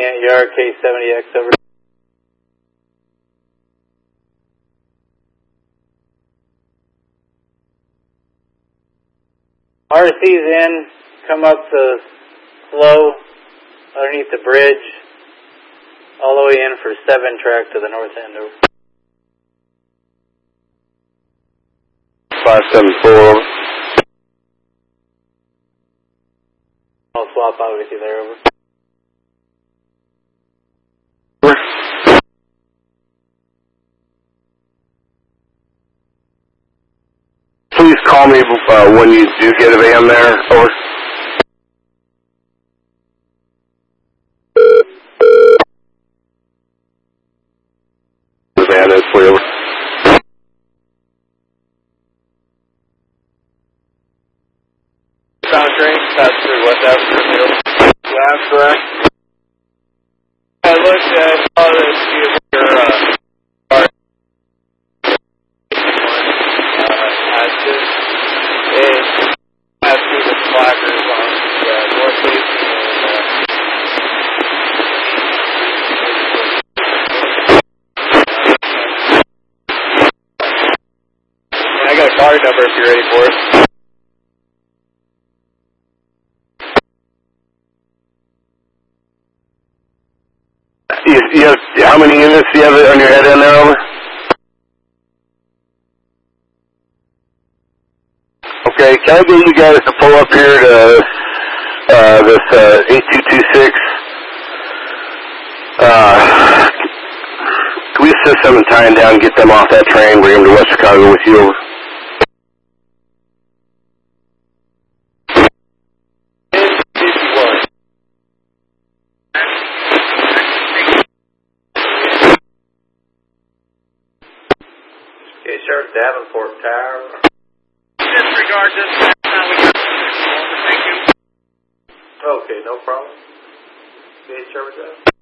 Yard K70X over. RC's in, come up to slow underneath the bridge, all the way in for 7 track to the north end over. 574. I'll swap out with you there over. Please call me when you do get a van there, over. The van is clear. Sound train, pass through West Africa. That's correct. I looked at all this, your car active. It has through the placards on the north facing and I got a card number if you're ready for it. You have, how many units do you have on your head end there, over? Okay, can I get you guys to pull up here to this 8226? Can we assist them in tying down and get them off that train, bring them to West Chicago with you, over? Sure, Davenport Tower. Disregard this. Thank you. Okay, no problem. Okay, sure with that.